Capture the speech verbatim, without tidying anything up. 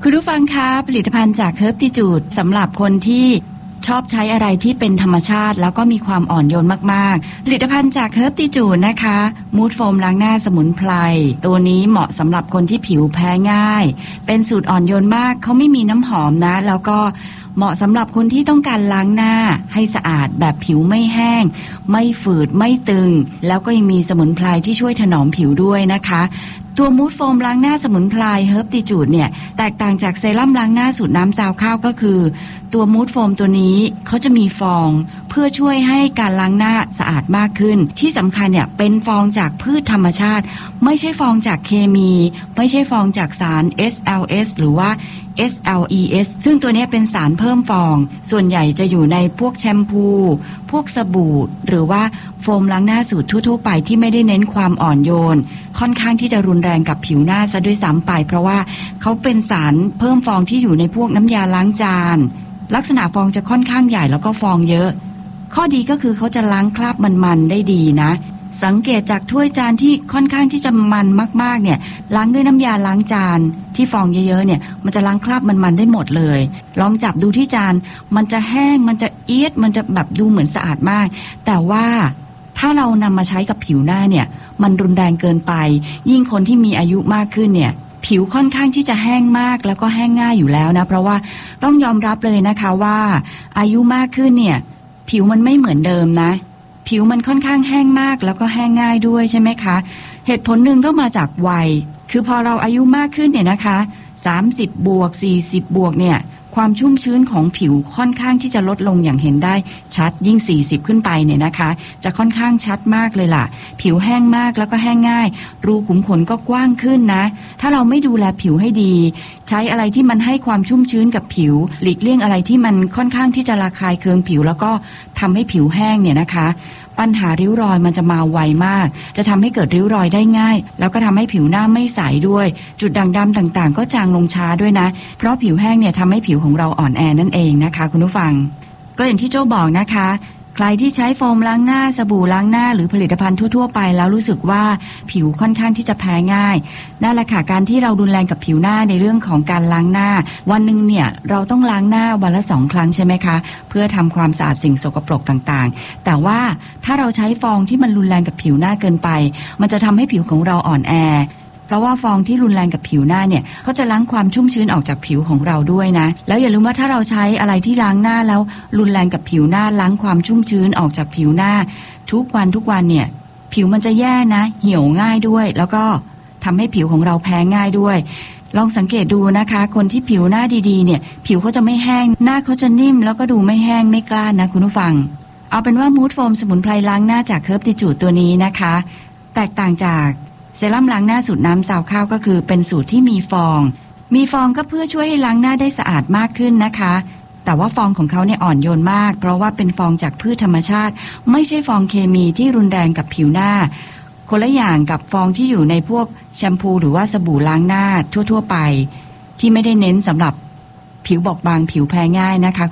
คุณผู้ฟังคะผลิตภัณฑ์จากเฮิร์บติจูดสำหรับคนที่ชอบใช้อะไรที่เป็นธรรมชาติแล้วก็มีความอ่อนโยนมากๆผลิตภัณฑ์จากเฮิร์บติจูดนะคะมูดโฟมล้างหน้าสมุนไพรตัวนี้เหมาะสำหรับคนที่ผิวแพ้ง่ายเป็นสูตรอ่อนโยนมากเขาไม่มีน้ำหอมนะแล้วก็เหมาะสำหรับคนที่ต้องการล้างหน้าให้สะอาดแบบผิวไม่แห้งไม่ฝืดไม่ตึงแล้วก็ยังมีสมุนไพรที่ช่วยถนอมผิวด้วยนะคะตัวมูดโฟมล้างหน้าสมุนไพรเฮิร์บติจูดเนี่ยแตกต่างจากเซรั่มล้างหน้าสูตรน้ำซาวข้าวก็คือตัวมูดโฟมตัวนี้เขาจะมีฟองเพื่อช่วยให้การล้างหน้าสะอาดมากขึ้นที่สำคัญเนี่ยเป็นฟองจากพืชธรรมชาติไม่ใช่ฟองจากเคมีไม่ใช่ฟองจากสาร เอส แอล เอส หรือว่า เอส แอล อี เอส ซึ่งตัวนี้เป็นสารเพิ่มฟองส่วนใหญ่จะอยู่ในพวกแชมพูพวกสบู่หรือว่าโฟมล้างหน้าสูตรทั่วๆไปที่ไม่ได้เน้นความอ่อนโยนค่อนข้างที่จะรุนแรงกับผิวหน้าซะด้วยซ้ำไปเพราะว่าเขาเป็นสารเพิ่มฟองที่อยู่ในพวกน้ำยาล้างจานลักษณะฟองจะค่อนข้างใหญ่แล้วก็ฟองเยอะข้อดีก็คือเขาจะล้างคราบมันๆได้ดีนะสังเกตจากถ้วยจานที่ค่อนข้างที่จะมันมากๆเนี่ยล้างด้วยน้ำยาล้างจานที่ฟองเยอะๆเนี่ยมันจะล้างคราบมันๆได้หมดเลยลองจับดูที่จานมันจะแห้งมันจะเอียดมันจะแบบดูเหมือนสะอาดมากแต่ว่าถ้าเรานำมาใช้กับผิวหน้าเนี่ยมันรุนแรงเกินไปยิ่งคนที่มีอายุมากขึ้นเนี่ยผิวค่อนข้างที่จะแห้งมากแล้วก็แห้งง่ายอยู่แล้วนะเพราะว่าต้องยอมรับเลยนะคะว่าอายุมากขึ้นเนี่ยผิวมันไม่เหมือนเดิมนะผิวมันค่อนข้างแห้งมากแล้วก็แห้งง่ายด้วยใช่ไหมคะเหตุผลหนึ่งก็มาจากวัยคือพอเราอายุมากขึ้นเนี่ยนะคะสามสิบบวกสี่สิบบวกเนี่ยความชุ่มชื้นของผิวค่อนข้างที่จะลดลงอย่างเห็นได้ชัดยิ่งสี่สิบขึ้นไปเนี่ยนะคะจะค่อนข้างชัดมากเลยล่ะผิวแห้งมากแล้วก็แห้งง่ายรูขุมขนก็กว้างขึ้นนะถ้าเราไม่ดูแลผิวให้ดีใช้อะไรที่มันให้ความชุ่มชื้นกับผิวหลีกเลี่ยงอะไรที่มันค่อนข้างที่จะระคายเคืองผิวแล้วก็ทำให้ผิวแห้งเนี่ยนะคะปัญหาริ้วรอยมันจะมาไวมากจะทำให้เกิดริ้วรอยได้ง่ายแล้วก็ทำให้ผิวหน้าไม่ใสด้วยจุดด่างดำต่างๆก็จางลงช้าด้วยนะเพราะผิวแห้งเนี่ยทำให้ผิวของเราอ่อนแอนั่นเองนะคะคุณผู้ฟังก็อย่างที่โจ้บอกนะคะใครที่ใช้โฟมล้างหน้าสบู่ล้างหน้าหรือผลิตภัณฑ์ทั่วๆไปแล้วรู้สึกว่าผิวค่อนข้างที่จะแพ้ง่ายนั่นแหละค่ะการที่เรารุนแรงกับผิวหน้าในเรื่องของการล้างหน้าวันนึงเนี่ยเราต้องล้างหน้าวันละสองครั้งใช่ไหมคะเพื่อทำความสะอาดสิ่งสกปรกต่างๆแต่ว่าถ้าเราใช้ฟองที่มันรุนแรงกับผิวหน้าเกินไปมันจะทำให้ผิวของเราอ่อนแอเพราะว่าฟองที่รุนแรงกับผิวหน้าเนี่ยเขาจะล้างความชุ่มชื้นออกจากผิวของเราด้วยนะแล้วอย่าลืมว่าถ้าเราใช้อะไรที่ล้างหน้าแล้วรุนแรงกับผิวหน้าล้างความชุ่มชื้นออกจากผิวหน้าทุกวันทุกวันเนี่ยผิวมันจะแย่นะเหี่ยวง่ายด้วยแล้วก็ทำให้ผิวของเราแพ้ง่ายด้วยลองสังเกตดูนะคะคนที่ผิวหน้าดีๆเนี่ยผิวเขาจะไม่แห้งหน้าเขาจะนิ่มแล้วก็ดูไม่แห้งไม่กล้านนะคุณผู้ฟังเอาเป็นว่ามูดโฟมสมุนไพรล้างหน้าจากเฮิร์บติจูดตัวนี้นะคะแตกต่างจากเซรั่มล้างหน้าสูตรน้ำซาวข้าวก็คือเป็นสูตรที่มีฟองมีฟองก็เพื่อช่วยให้ล้างหน้าได้สะอาดมากขึ้นนะคะแต่ว่าฟองของเขาเนี่ยอ่อนโยนมากเพราะว่าเป็นฟองจากพืชธรรมชาติไม่ใช่ฟองเคมีที่รุนแรงกับผิวหน้าคนละอย่างกับฟองที่อยู่ในพวกแชมพูหรือว่าสบู่ล้างหน้าทั่วๆไปที่ไม่ได้เน้นสำหรับผิวบอบบางผิวแพ้ง่ายนะคะ